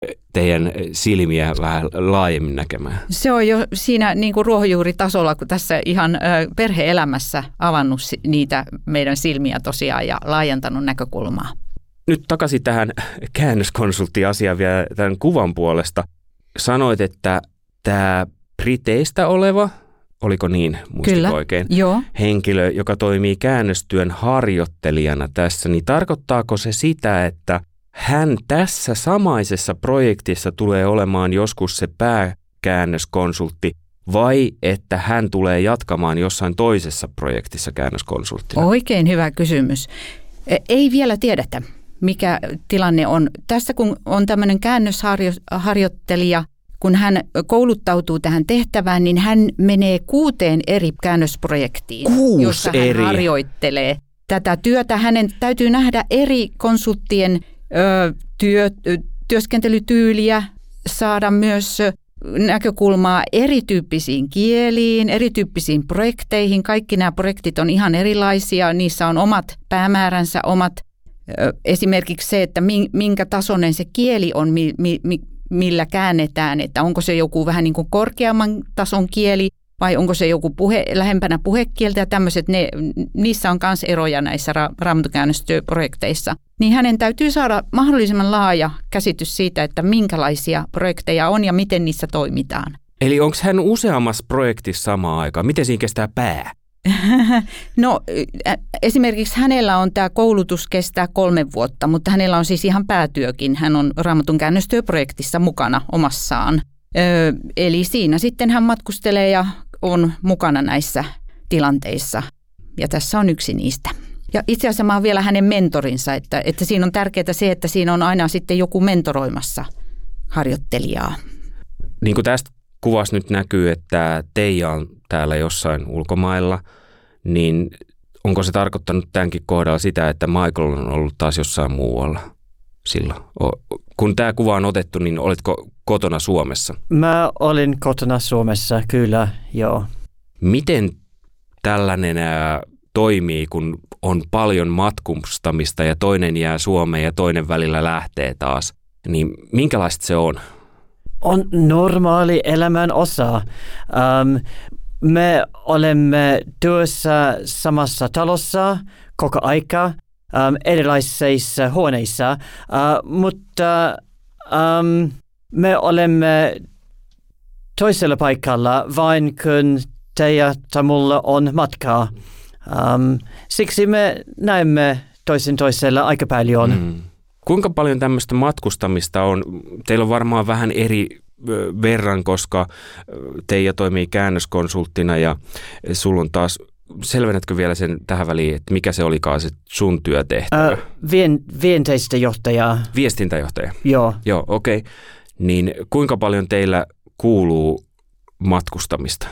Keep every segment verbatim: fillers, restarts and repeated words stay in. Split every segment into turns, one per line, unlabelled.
teidän silmiä vähän laajemmin näkemään?
Se on jo siinä niin kuin ruohonjuuritasolla, kun tässä ihan perhe-elämässä avannut niitä meidän silmiä tosiaan ja laajentanut näkökulmaa.
Nyt takaisin tähän käännöskonsulttiasiaan vielä tämän kuvan puolesta. Sanoit, että tämä Briteistä oleva, oliko niin, muistiko oikein,
joo.
henkilö, joka toimii käännöstyön harjoittelijana tässä, niin tarkoittaako se sitä, että hän tässä samaisessa projektissa tulee olemaan joskus se pääkäännöskonsultti, vai että hän tulee jatkamaan jossain toisessa projektissa käännöskonsulttina?
Oikein hyvä kysymys. Ei vielä tiedetä, mikä tilanne on. Tässä kun on tämmöinen käännösharjoittelija, kun hän kouluttautuu tähän tehtävään, niin hän menee kuuteen eri käännösprojektiin,
Kuusi
jossa hän
eri.
harjoittelee tätä työtä. Hänen täytyy nähdä eri konsulttien ö, työ, työskentelytyyliä, saada myös näkökulmaa erityyppisiin kieliin, erityyppisiin projekteihin. Kaikki nämä projektit on ihan erilaisia, niissä on omat päämääränsä, omat ö, esimerkiksi se, että minkä tasoinen se kieli on, mi, mi, millä käännetään, että onko se joku vähän niin kuin korkeamman tason kieli vai onko se joku puhe, lähempänä puhekieltä ja tämmöiset, ne, niissä on myös eroja näissä ra- raamatukäännöstyöprojekteissa. Niin hänen täytyy saada mahdollisimman laaja käsitys siitä, että minkälaisia projekteja on ja miten niissä toimitaan.
Eli onko hän useammassa projektissa samaan aikaan? Miten siinä kestää pää?
No esimerkiksi hänellä on tämä koulutus kestää kolme vuotta, mutta hänellä on siis ihan päätyökin. Hän on Raamatun käännöstyöprojektissa mukana omassaan. Ö, eli siinä sitten hän matkustelee ja on mukana näissä tilanteissa. Ja tässä on yksi niistä. Ja itse asiassa mä oon vielä hänen mentorinsa, että, että siinä on tärkeää se, että siinä on aina sitten joku mentoroimassa harjoittelijaa.
Niin kuin tästä kuvassa nyt näkyy, että Teija on täällä jossain ulkomailla, niin onko se tarkoittanut tämänkin kohdalla sitä, että Michael on ollut taas jossain muualla silloin? Kun tämä kuva on otettu, niin olitko kotona Suomessa?
Mä olin kotona Suomessa, kyllä, joo.
Miten tällainen ää, toimii, kun on paljon matkustamista ja toinen jää Suomeen ja toinen välillä lähtee taas? Niin minkälaista se on?
On normaali elämän osa. Um, me olemme työssä samassa talossa koko aika, um, erilaisissa huoneissa, uh, mutta um, me olemme toisella paikalla vain kun Teija tai mulla on matkaa. Um, siksi me näemme toisen toisella aika paljon.
Mm. Kuinka paljon tämmöistä matkustamista on? Teillä on varmaan vähän eri verran, koska Teija toimii käännöskonsulttina ja sulla on taas, selvennetkö vielä sen tähän väliin, että mikä se olikaan se sun työtehtävä?
Äh, vien, vienteistä-johtaja.
Viestintäjohtaja?
Joo.
Joo, okei. Okay. Niin kuinka paljon teillä kuuluu matkustamista?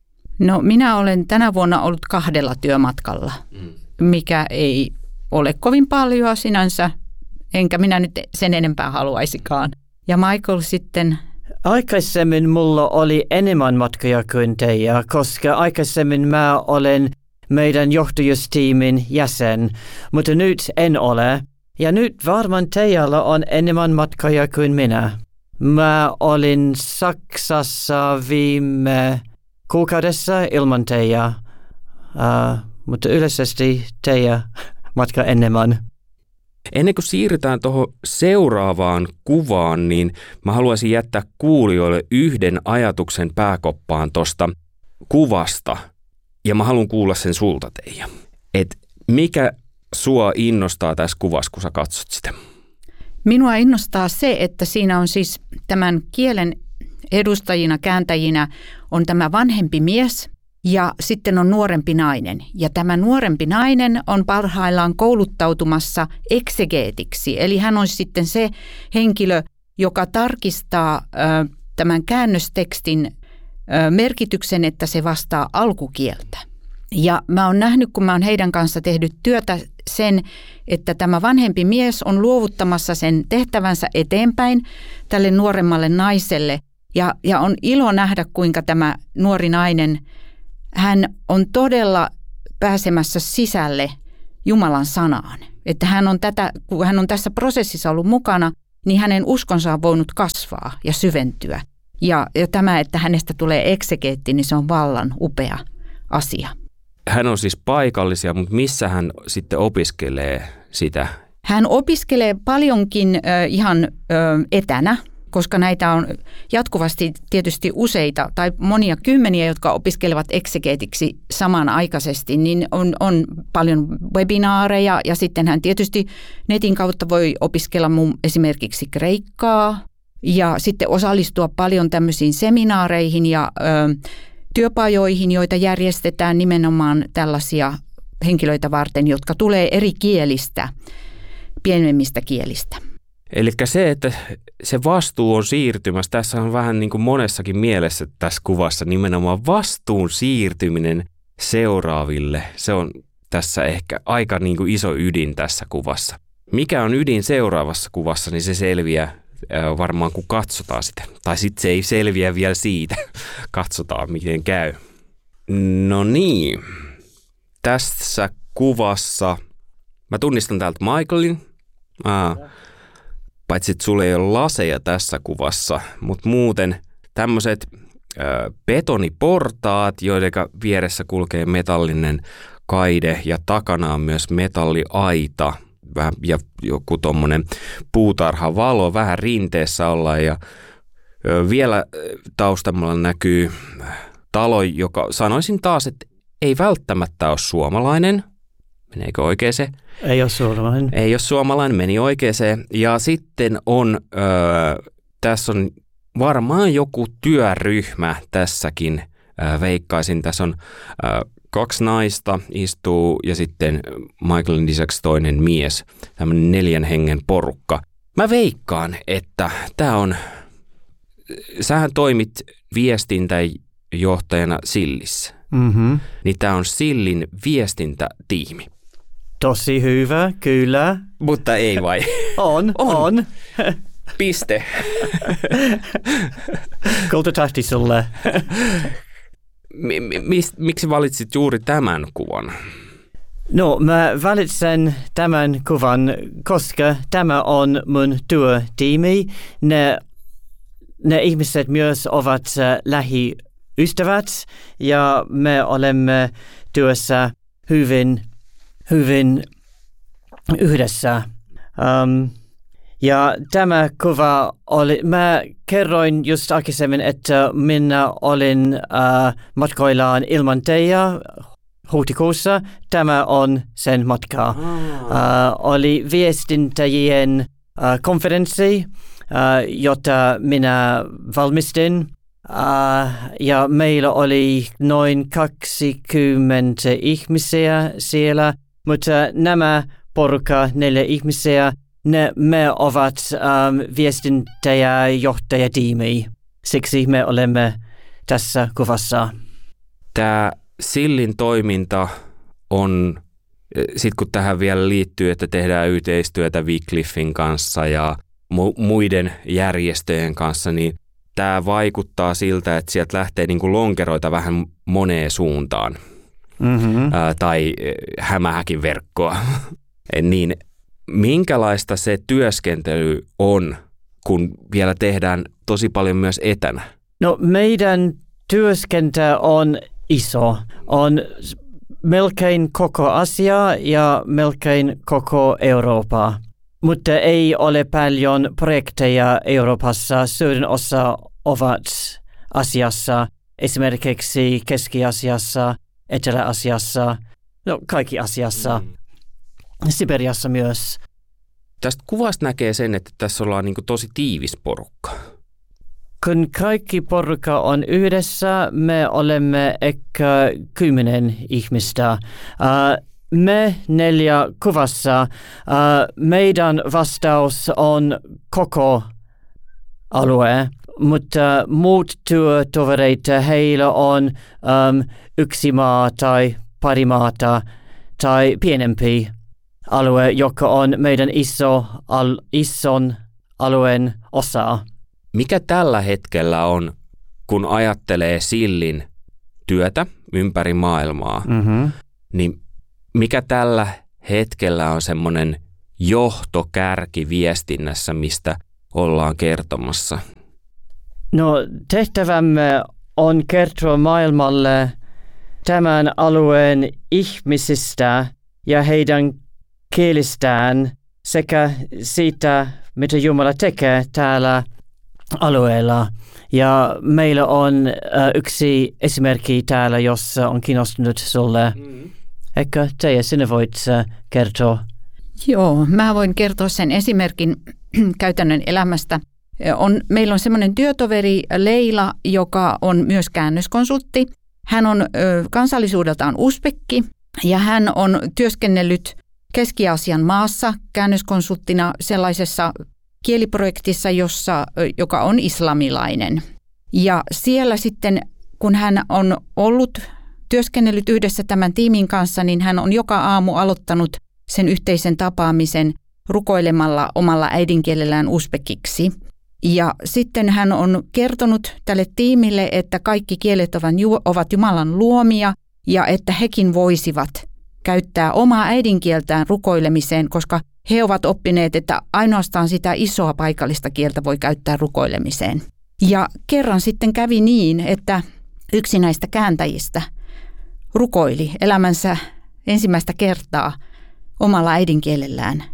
No minä olen tänä vuonna ollut kahdella työmatkalla, mm. mikä ei ole kovin paljon sinänsä. Enkä minä nyt sen enempää haluaisikaan. Ja Michael sitten?
Aikaisemmin mulla oli enemmän matkoja kuin Teija, koska aikaisemmin mä olen meidän johtajuustiimin jäsen, mutta nyt en ole. Ja nyt varmaan Teijalla on enemmän matkoja kuin minä. Mä olin Saksassa viime kuukaudessa ilman Teijaa, uh, mutta yleisesti Teija matka enemmän.
Ennen kuin siirrytään tuohon seuraavaan kuvaan, niin mä haluaisin jättää kuulijoille yhden ajatuksen pääkoppaan tuosta kuvasta. Ja mä haluan kuulla sen sulta, Teija. Et mikä sua innostaa tässä kuvassa, kun sä katsot sitä?
Minua innostaa se, että siinä on siis tämän kielen edustajina, kääntäjinä on tämä vanhempi mies ja sitten on nuorempi nainen. Ja tämä nuorempi nainen on parhaillaan kouluttautumassa eksegeetiksi. Eli hän on sitten se henkilö, joka tarkistaa ö, tämän käännöstekstin ö, merkityksen, että se vastaa alkukieltä. Ja mä oon nähnyt, kun mä oon heidän kanssa tehnyt työtä sen, että tämä vanhempi mies on luovuttamassa sen tehtävänsä eteenpäin tälle nuoremmalle naiselle. Ja, ja on ilo nähdä, kuinka tämä nuori nainen, hän on todella pääsemässä sisälle Jumalan sanaan. Että hän on, tätä, kun hän on tässä prosessissa ollut mukana niin hänen uskonsa on voinut kasvaa ja syventyä. Ja, ja tämä, että hänestä tulee eksegeetti, niin se on vallan upea asia.
Hän on siis paikallisia, mutta missä hän sitten opiskelee sitä?
Hän opiskelee paljonkin äh, ihan äh, etänä, koska näitä on jatkuvasti tietysti useita tai monia kymmeniä, jotka opiskelevat eksegeetiksi samanaikaisesti, niin on, on paljon webinaareja ja sitten hän tietysti netin kautta voi opiskella mun esimerkiksi kreikkaa ja sitten osallistua paljon tämmöisiin seminaareihin ja ö, työpajoihin, joita järjestetään nimenomaan tällaisia henkilöitä varten, jotka tulee eri kielistä, pienemmistä kielistä.
Eli se, että se vastuu on siirtymässä, tässä on vähän niin kuin monessakin mielessä tässä kuvassa nimenomaan vastuun siirtyminen seuraaville. Se on tässä ehkä aika niin kuin iso ydin tässä kuvassa. Mikä on ydin seuraavassa kuvassa, niin se selviää varmaan kun katsotaan sitä. Tai sitten se ei selviä vielä siitä. Katsotaan miten käy. No niin, tässä kuvassa mä tunnistan täältä Michaelin. Ah. Paitsi, että sulla ei ole laseja tässä kuvassa, mutta muuten tämmöiset betoniportaat, joiden vieressä kulkee metallinen kaide ja takana on myös metalliaita ja joku tommonen puutarhavalo, vähän rinteessä ollaan ja vielä taustalla näkyy talo, joka sanoisin taas, että ei välttämättä ole suomalainen. Meneekö oikein se?
Ei ole suomalainen.
Ei ole suomalainen, meni oikeeseen. Ja sitten on, öö, tässä on varmaan joku työryhmä tässäkin, öö, veikkaisin. Tässä on öö, kaksi naista istuu ja sitten Michaelin lisäksi toinen mies, tämmöinen neljän hengen porukka. Mä veikkaan, että tämä on, sähän toimit viestintäjohtajana Sillissä.
Mm-hmm.
Niin tämä on Sillin viestintätiimi.
Tosi hyvä, kyllä.
Mutta ei vai?
On, on. on.
Piste.
Kultatahti sulle.
Mi- mi- miksi valitsit juuri tämän kuvan?
No, mä valitsen tämän kuvan, koska tämä on mun työtiimi. Ne, ne ihmiset myös ovat lähiystävät ja me olemme työssä hyvin, hyvin yhdessä. Um, ja tämä kuva oli, mä kerroin just aikaisemmin, että minä olin uh, matkoillaan ilman teitä huhtikuussa. Tämä on sen matka. Oh. Uh, oli viestintäjien uh, konferenssi, uh, jota minä valmistin. Uh, ja meillä oli noin kaksikymmentä ihmisiä siellä, mutta nämä porukka, neljä ihmisiä, ne, me ovat um, viestintäjäjohtajatiimi. Siksi me olemme tässä kuvassa. Tämä
Sillin toiminta on, sitten kun tähän vielä liittyy, että tehdään yhteistyötä Wycliffin kanssa ja mu- muiden järjestöjen kanssa, niin tämä vaikuttaa siltä, että sieltä lähtee niin kuin lonkeroita vähän moneen suuntaan. Mm-hmm. Ää, tai hämähäkin verkkoa. Niin minkälaista se työskentely on, kun vielä tehdään tosi paljon myös etänä?
No meidän työskentely on iso. On melkein koko Asia ja melkein koko Eurooppa. Mutta ei ole paljon projekteja Euroopassa. Suurin osa ovat Asiassa, esimerkiksi Keski-Asiassa, Etelä-Asiassa, no kaikki Asiassa, mm. Siberiassa myös.
Tästä kuvasta näkee sen, että tässä ollaan niin kuin tosi tiivis porukka.
Kun kaikki porukka on yhdessä, me olemme ehkä kymmenen ihmistä. Uh, Me neljä kuvassa, uh, meidän vastaus on koko alue, mutta muut työtovereita, heillä on um, yksi maa tai pari maata tai pienempi alue, joka on meidän iso, al, ison alueen osa.
Mikä tällä hetkellä on, kun ajattelee Sillin työtä ympäri maailmaa, mm-hmm. niin mikä tällä hetkellä on semmoinen johtokärki viestinnässä, mistä ollaan kertomassa?
No tehtävämme on kertoa maailmalle tämän alueen ihmisistä ja heidän kielistään sekä siitä, mitä Jumala tekee täällä alueella. Ja meillä on äh, yksi esimerkki täällä, jos on kiinnostunut sulle. Mm. Ehkä Teija, sinä voit äh, kertoa.
Joo, mä voin kertoa sen esimerkin käytännön elämästä. On, meillä on semmoinen työtoveri Leila, joka on myös käännöskonsultti. Hän on ö, kansallisuudeltaan uzbekki ja hän on työskennellyt Keski-Aasian maassa käännöskonsulttina sellaisessa kieliprojektissa, jossa, joka on islamilainen. Ja siellä sitten, kun hän on ollut työskennellyt yhdessä tämän tiimin kanssa, niin hän on joka aamu aloittanut sen yhteisen tapaamisen rukoilemalla omalla äidinkielellään uzbekiksi. Ja sitten hän on kertonut tälle tiimille, että kaikki kielet ovat Jumalan luomia ja että hekin voisivat käyttää omaa äidinkieltään rukoilemiseen, koska he ovat oppineet, että ainoastaan sitä isoa paikallista kieltä voi käyttää rukoilemiseen. Ja kerran sitten kävi niin, että yksi näistä kääntäjistä rukoili elämänsä ensimmäistä kertaa omalla äidinkielellään.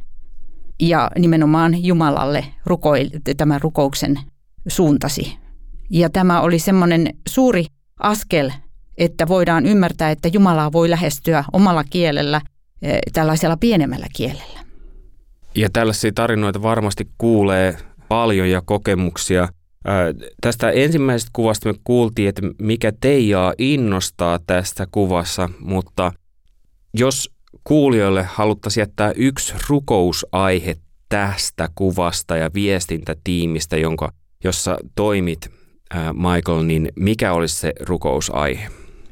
Ja nimenomaan Jumalalle rukoili, tämän rukouksen suuntasi. Ja tämä oli semmoinen suuri askel, että voidaan ymmärtää, että Jumalaa voi lähestyä omalla kielellä, tällaisella pienemmällä kielellä.
Ja tällaisia tarinoita varmasti kuulee paljon ja kokemuksia. Ää, tästä ensimmäisestä kuvasta me kuultiin, että mikä Teijaa innostaa tästä kuvassa, mutta jos kuulijoille haluttaisiin jättää yksi rukousaihe tästä kuvasta ja viestintätiimistä, jonka, jossa toimit, ää, Michael, niin mikä olisi se rukousaihe?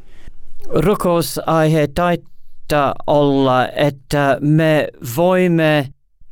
Rukousaihe taitaa olla, että me voimme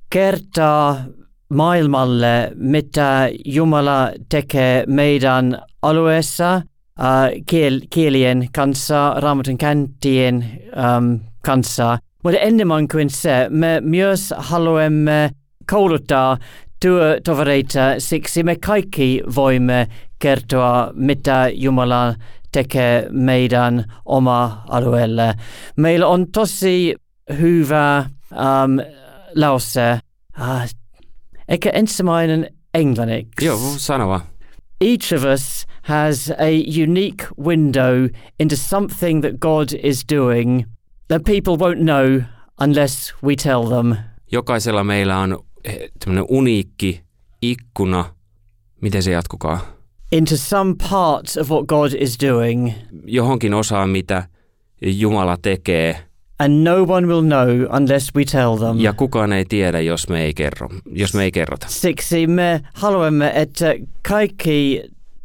kertoa maailmalle, mitä Jumala tekee meidän alueessa äh, kiel- kielien kanssa, Raamatun kääntäjien ähm, kanssa. Mutta enemmän kuin se, me myös haluamme kouluttaa työtovereita, siksi me kaikki voimme kertoa, mitä Jumala tekee meidän oma alueelle. Meillä on tosi hyvä um, lause. Uh, ehkä ensimmäinen englanniksi.
Joo, sano vaan.
Each of us has a unique window into something that God is doing that people won't know unless we tell them.
Jokaisella meillä on tämmöinen uniikki ikkuna. Miten se jatkukaa?
Into some part of what God is doing.
Johonkin osaan, mitä Jumala tekee.
And no one will know unless we tell them.
Ja kukaan ei tiedä, jos me ei kerro, jos me ei kerrota.
Siksi me haluamme, että kaikki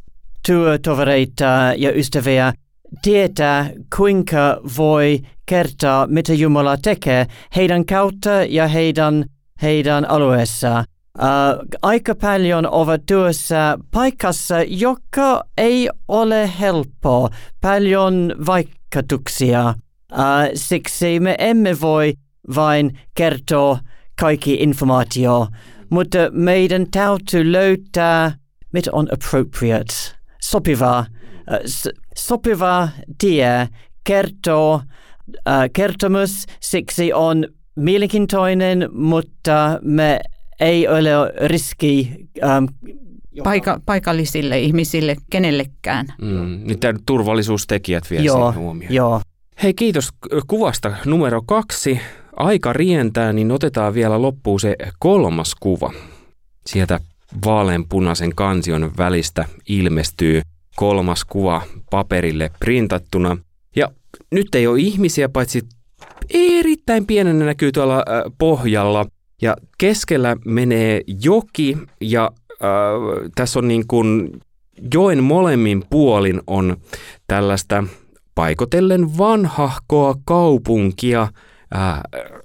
työtovereita ja ystäviä tietää, kuinka voi kertoa, mitä Jumala tekee heidän kautta ja heidän, heidän alueessa. Uh, aika paljon ovat työssä paikassa, joka ei ole helppoa, paljon vaikutuksia. Uh, siksi me emme voi vain kertoa kaikki informaatio, mutta meidän täytyy löytää, mitä on appropriate, sopiva, uh, s- sopiva tie kertoa uh, kertomus, siksi on mielenkiintoinen, mutta me ei ole riski um,
Paika, paikallisille ihmisille, kenellekään.
Mm, nyt tämä turvallisuustekijät vielä
joo,
siihen huomioon.
Joo.
Hei, kiitos kuvasta numero kaksi. Aika rientää, niin otetaan vielä loppuun se kolmas kuva. Sieltä vaaleanpunaisen kansion välistä ilmestyy kolmas kuva paperille printattuna. Ja nyt ei ole ihmisiä, paitsi erittäin pienenä näkyy tuolla äh, pohjalla. Ja keskellä menee joki ja äh, tässä on niin kuin joen molemmin puolin on tällaista paikotellen vanhahkoa kaupunkia ää,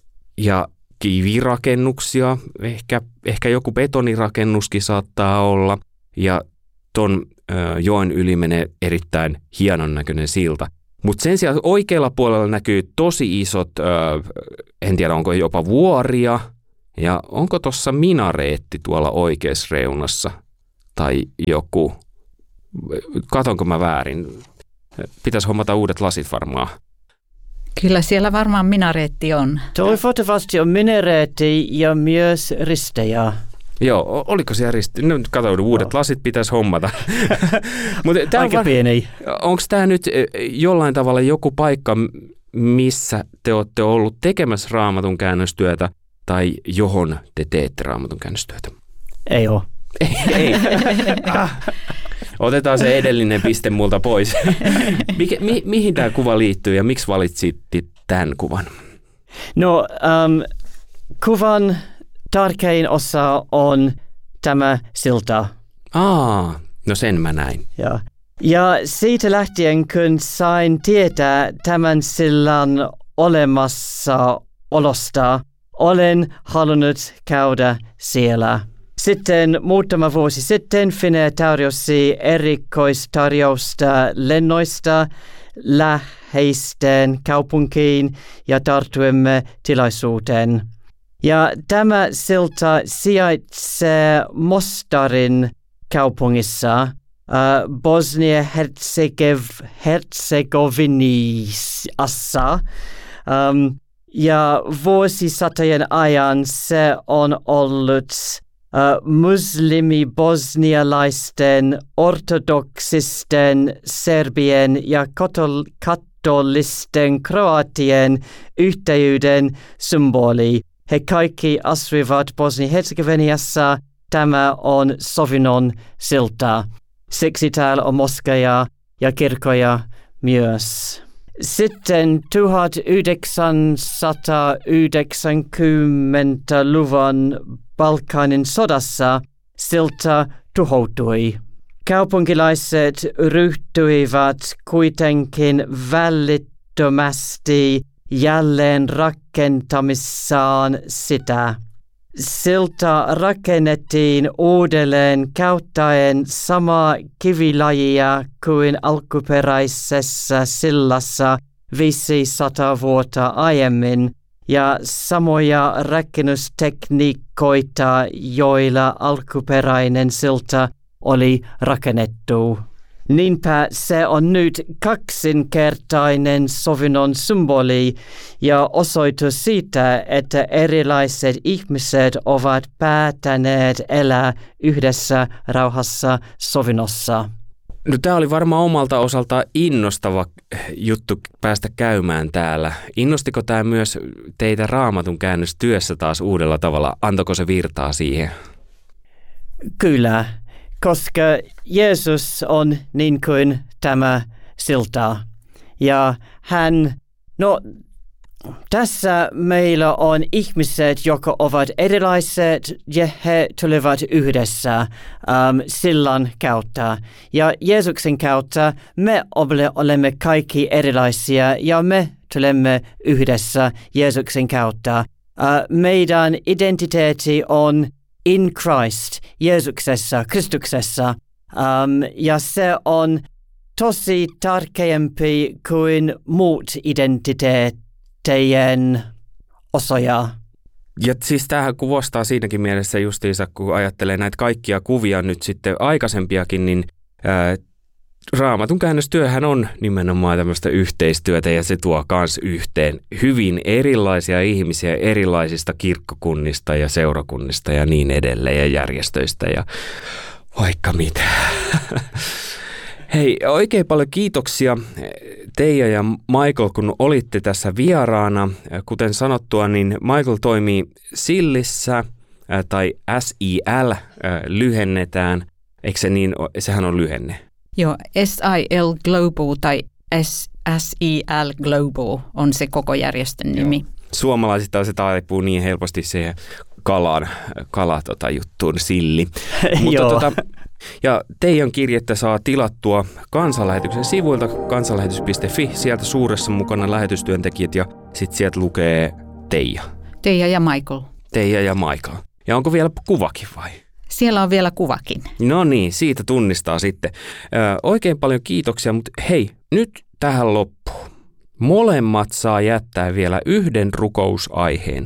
ja kivirakennuksia, ehkä, ehkä joku betonirakennuskin saattaa olla, ja ton ää, joen yli menee erittäin hienon näköinen silta. Mutta sen sijaan oikealla puolella näkyy tosi isot, ää, en tiedä onko jopa vuoria, Ja onko tuossa minareetti tuolla oikeassa reunassa tai joku? Katonko mä väärin? Pitäisi hommata uudet lasit varmaan.
Kyllä siellä varmaan minareetti on.
Toivottavasti on minareetti ja myös ristejä.
Joo, oliko siellä risti? No nyt katsoin, uudet no. lasit pitäisi hommata. Mut tää
Aika
on
pieni.
Onko tämä nyt jollain tavalla joku paikka, missä te olette ollut tekemässä Raamatun käännöstyötä tai johon te teette Raamatun käännöstyötä?
Ei ole.
Ei. Ah. Otetaan se edellinen piste multa pois. Mikä, mi, mihin tämä kuva liittyy ja miksi valitsit tämän kuvan?
No, um, kuvan tärkein osa on tämä silta.
Aa, no sen mä näin.
Ja, ja siitä lähtien, kun sain tietää tämän sillan olemassaolosta, olen halunnut käydä siellä. Sitten muutama vuosi sitten Finnair tarjosi erikoistarjousta lennoista läheisten kaupunkiin ja tartuimme tilaisuuteen. Ja tämä silta sijaitsee Mostarin kaupungissa äh, Bosnia-Herzegoviniassa. Ähm, ja vuosisatojen ajan se on ollut Uh, muslimi-bosnialaisten, ortodoksisten, serbien ja katol- katolisten kroatien yhteyden symboli. He kaikki asuivat Bosnia-Herzegoviniassa. Tämä on sovinnon silta. Siksi täällä on moskeja ja kirkkoja myös. Sitten tuhatyhdeksänsataayhdeksänkymmentäluvun Balkanin sodassa silta tuhoutui. Kaupunkilaiset ryhtyivät kuitenkin välittömästi jälleen rakentamissaan sitä. Silta rakennettiin uudelleen käyttäen samaa kivilajia kuin alkuperäisessä sillassa viisisataa vuotta aiemmin ja samoja rakennustekniikoita, joilla alkuperäinen silta oli rakennettu. Niinpä se on nyt kaksinkertainen sovinnon symboli ja osoitus siitä, että erilaiset ihmiset ovat päättäneet elää yhdessä rauhassa sovinnossa.
No, tämä oli varmaan omalta osaltaan innostava juttu päästä käymään täällä. Innostiko tämä myös teitä Raamatun käännöstyössä taas uudella tavalla? Antako se virtaa siihen?
Kyllä, koska Jeesus on niin kuin tämä silta. Ja hän, no tässä meillä on ihmiset, jotka ovat erilaiset ja he tulevat yhdessä um, sillan kautta. Ja Jeesuksen kautta me olemme kaikki erilaisia ja me tulemme yhdessä Jeesuksen kautta. Uh, meidän identiteetti on in Christ, Jeesuksessa, Kristuksessa. Um, ja se on tosi tärkeämpi kuin muut identiteetit. Teidän osaja.
Ja siis tämähän kuvastaa siinäkin mielessä justiinsa, kun ajattelee näitä kaikkia kuvia nyt sitten aikaisempiakin, niin ää, Raamatun käännöstyöhän on nimenomaan tämmöistä yhteistyötä ja se tuo kans yhteen hyvin erilaisia ihmisiä erilaisista kirkkokunnista ja seurakunnista ja niin edelleen ja järjestöistä ja vaikka mitä. Hei, oikein paljon kiitoksia Teija ja Michael, kun olitte tässä vieraana. Kuten sanottua, niin Michael toimii Sillissä, tai S I L lyhennetään. Eikö se niin, sehän on lyhenne?
Joo, S I L Global tai S I L Global on se koko järjestön nimi. Joo.
Suomalaisista se taipuu niin helposti siihen kalan, kala tota juttuun, silli. Mutta tota, ja Teijan kirjettä saa tilattua Kansanlähetyksen sivuilta kansanlähetys piste fi. Sieltä suuressa mukana lähetystyöntekijät ja sitten sieltä lukee Teija.
Teija ja Michael.
Teija ja Michael. Ja onko vielä kuvakin vai?
Siellä on vielä kuvakin.
No niin, siitä tunnistaa sitten. Ö, oikein paljon kiitoksia, mutta hei, nyt tähän loppuun. Molemmat saa jättää vielä yhden rukousaiheen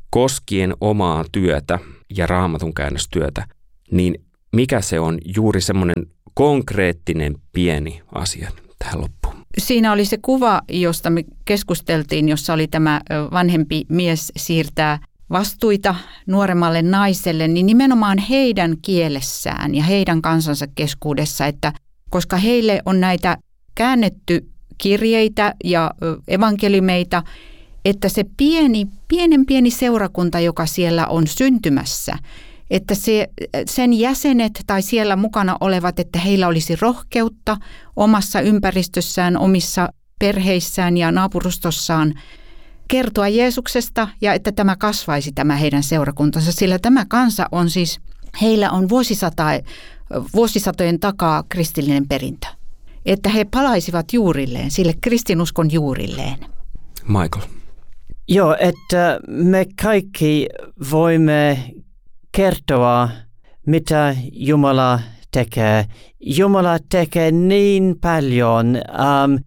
koskien omaa työtä ja raamatun käännöstyötä, niin mikä se on juuri semmoinen konkreettinen pieni asia tähän loppuun?
Siinä oli se kuva, josta me keskusteltiin, jossa oli tämä vanhempi mies siirtää vastuita nuoremmalle naiselle, niin nimenomaan heidän kielessään ja heidän kansansa keskuudessa, että koska heille on näitä käännetty kirjeitä ja evankeliumeita, että se pieni, pienen pieni seurakunta, joka siellä on syntymässä, että se, sen jäsenet tai siellä mukana olevat, että heillä olisi rohkeutta omassa ympäristössään, omissa perheissään ja naapurustossaan kertoa Jeesuksesta ja että tämä kasvaisi tämä heidän seurakuntansa, sillä tämä kansa on siis, heillä on vuosisata, vuosisatojen takaa kristillinen perintö. Että he palaisivat juurilleen, sille kristinuskon juurilleen.
Michael.
Joo, että me kaikki voimme kertoa, mitä Jumala tekee. Jumala tekee niin paljon um,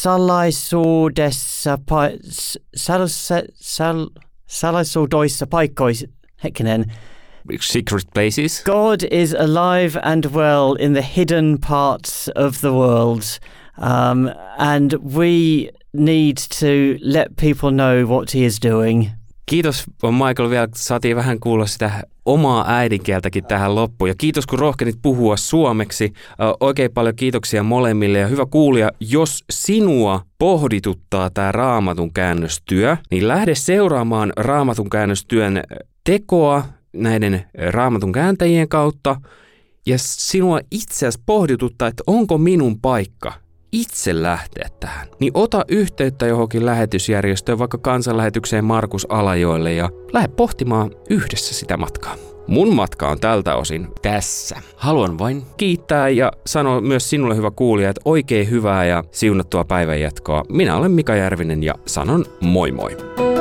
salaisuudessa, pa- sal- sal- salaisuudoissa paikoissa. Hetkinen.
Secret places.
God is alive and well in the hidden parts of the world. Um, and we need to let people know what he is doing.
Kiitos Michael, vielä saatiin vähän kuulla sitä omaa äidinkieltäkin tähän loppuun. Ja kiitos kun rohkenit puhua suomeksi. Oikein paljon kiitoksia molemmille ja hyvä kuulija, jos sinua pohdituttaa tämä raamatun käännöstyö, niin lähde seuraamaan raamatun käännöstyön tekoa näiden raamatun kääntäjien kautta. Ja sinua itseäsi pohdituttaa, että onko minun paikka itse lähteä tähän, niin ota yhteyttä johonkin lähetysjärjestöön, vaikka kansanlähetykseen Markus Alajoelle ja lähde pohtimaan yhdessä sitä matkaa. Mun matka on tältä osin tässä. Haluan vain kiittää ja sanoa myös sinulle hyvä kuulija, että oikein hyvää ja siunattua päivänjatkoa. Minä olen Mika Järvinen ja sanon moi moi.